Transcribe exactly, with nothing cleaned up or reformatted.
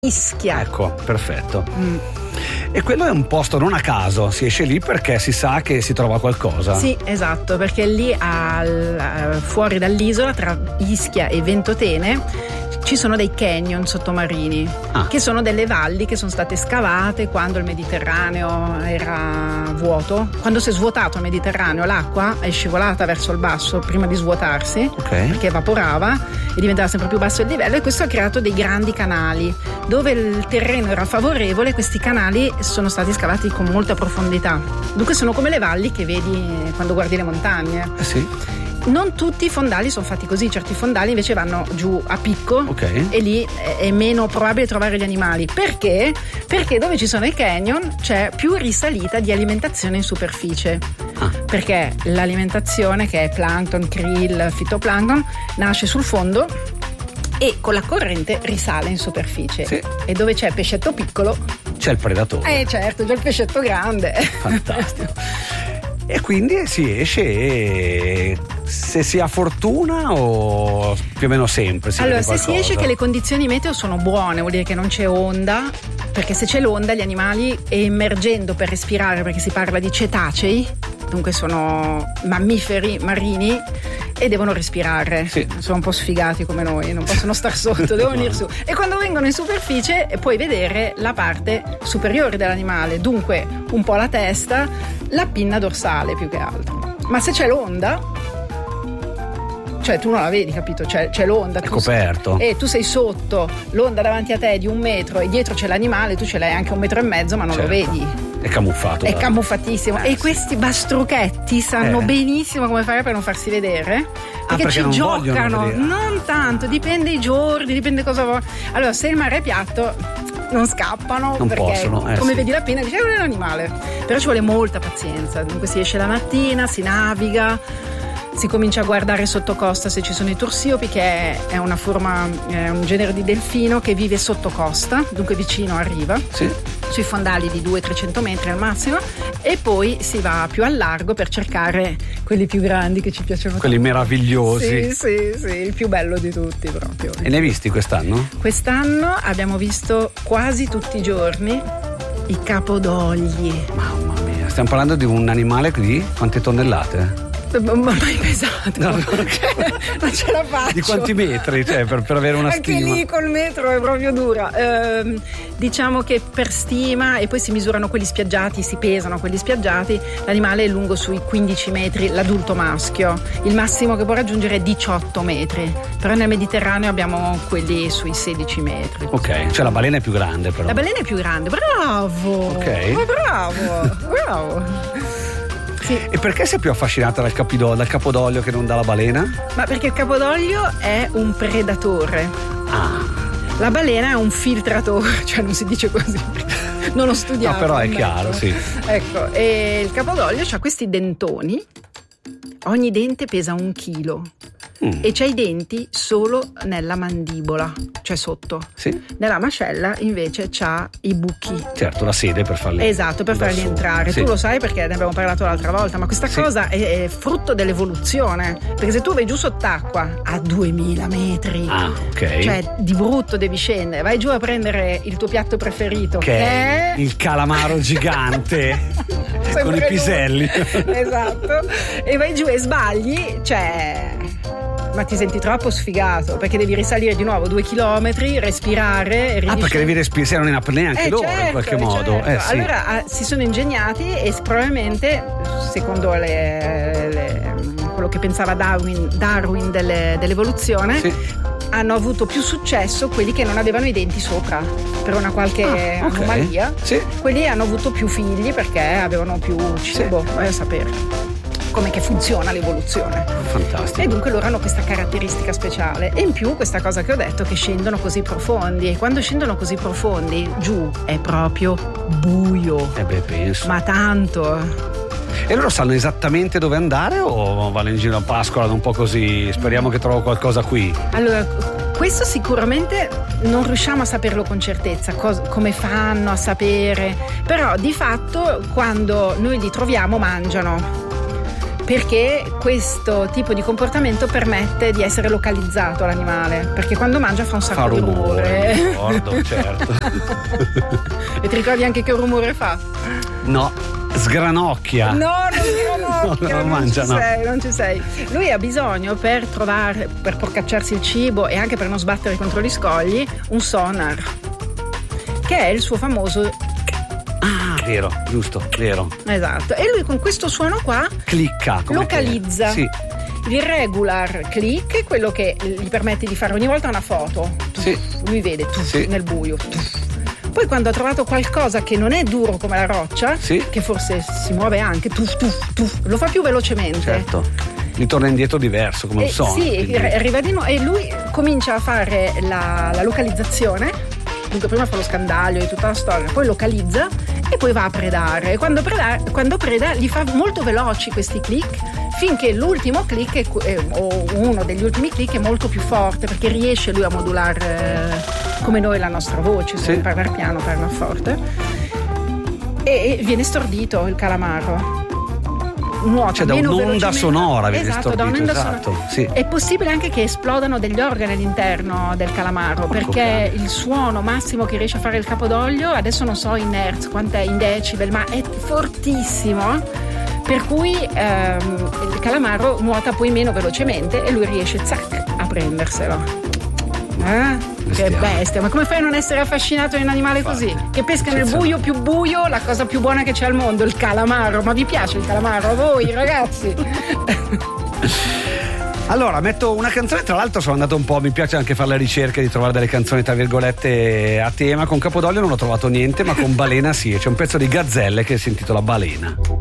Ischia. Ecco, perfetto. Mm. E quello è un posto non a caso, si esce lì perché si sa che si trova qualcosa. Sì, esatto, perché lì al, fuori dall'isola, tra Ischia e Ventotene, ci sono dei canyon sottomarini, ah. che sono delle valli che sono state scavate quando il Mediterraneo era vuoto. Quando si è svuotato il Mediterraneo, l'acqua è scivolata verso il basso prima di svuotarsi, okay. perché evaporava e diventava sempre più basso il livello, e questo ha creato dei grandi canali. Dove il terreno era favorevole, questi canali sono stati scavati con molta profondità. Dunque sono come le valli che vedi quando guardi le montagne. Eh sì. Non tutti i fondali sono fatti così, certi fondali invece vanno giù a picco, okay. e lì è meno probabile trovare gli animali. Perché? Perché dove ci sono i canyon c'è più risalita di alimentazione in superficie. Ah. Perché l'alimentazione, che è plankton, krill, fitoplankton, nasce sul fondo e con la corrente risale in superficie. Sì. E dove c'è il pescetto piccolo c'è il predatore. Eh certo, c'è il pescetto grande. Fantastico. E quindi si esce e se si ha fortuna o più o meno sempre si allora se qualcosa. si esce che le condizioni meteo sono buone, vuol dire che non c'è onda, perché se c'è l'onda gli animali, emergendo per respirare, perché si parla di cetacei, dunque sono mammiferi marini e devono respirare, sì. sono un po' sfigati come noi, non possono star sotto, devono venire su, e quando vengono in superficie puoi vedere la parte superiore dell'animale, dunque un po' la testa, la pinna dorsale più che altro. Ma se c'è l'onda, cioè tu non la vedi, capito? C'è, c'è l'onda, è tu coperto sei, e tu sei sotto, l'onda davanti a te è di un metro e dietro c'è l'animale, tu ce l'hai anche a un metro e mezzo ma non certo. lo vedi. È camuffato. È camuffatissimo. Eh, e sì. questi bastruchetti sanno eh. benissimo come fare per non farsi vedere. Perché, ah, perché ci non giocano. vedere. Non tanto, dipende i giorni, dipende cosa vuoi. Allora, se il mare è piatto, non scappano. Non perché possono, eh, come sì. vedi la pinna, dici, è un animale. Però ci vuole molta pazienza. Dunque si esce la mattina, si naviga, si comincia a guardare sotto costa se ci sono i torsiopi, che è una forma, è un genere di delfino che vive sotto costa, dunque vicino a riva. Sì. Sui fondali di duecento trecento metri al massimo, e poi si va più al largo per cercare quelli più grandi che ci piacciono. Quelli meravigliosi. Sì, sì, sì, il più bello di tutti proprio. E ne hai visti quest'anno? Quest'anno abbiamo visto quasi tutti i giorni i capodogli. Mamma mia, stiamo parlando di un animale di quante tonnellate? Ma mai pesato, no. Non ce la faccio. Di quanti metri, cioè, per, per avere una anche stima? Anche lì col metro è proprio dura. Ehm, diciamo che per stima, e poi si misurano quelli spiaggiati, si pesano quelli spiaggiati, l'animale è lungo sui quindici metri, l'adulto maschio. Il massimo che può raggiungere è diciotto metri, però nel Mediterraneo abbiamo quelli sui sedici metri. Ok, cioè la balena è più grande però. La balena è più grande, bravo! Ok. Ma bravo, bravo! Sì. E perché sei più affascinata dal, capido, dal capodoglio che non dalla balena? Ma perché il capodoglio è un predatore. Ah. La balena è un filtratore, cioè non si dice così, non ho studiato. No, però è chiaro, sì. Ecco, e il capodoglio ha questi dentoni, ogni dente pesa un chilo. Mm. E c'ha i denti solo nella mandibola, cioè sotto. Sì. Nella mascella invece c'ha i buchi. Certo, la sede per farli. Esatto, per farli entrare. Sì. Tu lo sai perché ne abbiamo parlato l'altra volta, ma questa sì. cosa è, è frutto dell'evoluzione. Perché se tu vai giù sott'acqua a duemila metri, ah, ok. cioè di brutto devi scendere, vai giù a prendere il tuo piatto preferito, che, che è il calamaro gigante con i piselli. Esatto. E vai giù e sbagli, cioè. Ma ti senti troppo sfigato perché devi risalire di nuovo due chilometri, respirare. Ah, perché devi respirare, se non in apnea anche eh, loro certo, in qualche certo. modo. Eh, sì. Allora ah, si sono ingegnati e probabilmente, secondo le, le, quello che pensava Darwin, Darwin delle, dell'evoluzione, sì. hanno avuto più successo quelli che non avevano i denti sopra per una qualche ah, okay. anomalia. Sì. Quelli hanno avuto più figli perché avevano più cibo, sì. vai a sapere come che funziona l'evoluzione. Fantastico. E dunque loro hanno questa caratteristica speciale. E in più questa cosa che ho detto, che scendono così profondi, e quando scendono così profondi giù è proprio buio. Eh beh, penso. Ma tanto. E loro sanno esattamente dove andare o vanno in giro a pascola un po' così? Speriamo che trovo qualcosa qui. Allora, questo sicuramente non riusciamo a saperlo con certezza, cosa, come fanno a sapere, però di fatto quando noi li troviamo mangiano. perché questo tipo di comportamento permette di essere localizzato l'animale, perché quando mangia fa un sacco fa di rumore. Mi ricordo, certo. E ti ricordi anche che rumore fa? No, sgranocchia. No, non sgranocchia, no, non, non mangia, ci no. sei, non ci sei. Lui ha bisogno per trovare, per procacciarsi il cibo e anche per non sbattere contro gli scogli, un sonar, che è il suo famoso. Ah, vero, giusto, vero. Esatto. E lui con questo suono qua clicca, localizza. Sì. Il regular click è quello che gli permette di fare ogni volta una foto. Sì. Lui vede tuff, sì. nel buio. Tuff. Poi quando ha trovato qualcosa che non è duro come la roccia, sì. che forse si muove anche, tuff, tuff, tuff, lo fa più velocemente. Certo. Gli torna indietro diverso, come e, un suono. Sì, quindi. arriva di nuovo e lui comincia a fare la, la localizzazione. Dunque prima fa lo scandaglio di tutta la storia, poi localizza e poi va a predare. E quando preda, quando preda li fa molto veloci questi click, finché l'ultimo click è, eh, o uno degli ultimi click è molto più forte, perché riesce lui a modulare eh, come noi la nostra voce, se sì. parla piano, parla forte, e, e viene stordito il calamaro. Nuota cioè da meno un'onda sonora viene esatto, stordito, da un'onda esatto, sonora. Sì. È possibile anche che esplodano degli organi all'interno del calamaro, Porco perché cane. il suono massimo che riesce a fare il capodoglio, adesso non so in hertz quant'è, in decibel, ma è fortissimo, per cui ehm, il calamaro nuota poi meno velocemente e lui riesce zac a prenderselo. Eh? Che bestia, ma come fai a non essere affascinato di un animale così? Che pesca nel buio più buio, la cosa più buona che c'è al mondo, il calamaro. Ma vi piace il calamaro a voi, ragazzi? Allora, metto una canzone, tra l'altro sono andato un po', mi piace anche fare la ricerca di trovare delle canzoni tra virgolette a tema. Con Capodoglio non ho trovato niente, ma con Balena sì, c'è un pezzo di Gazzelle che si intitola Balena.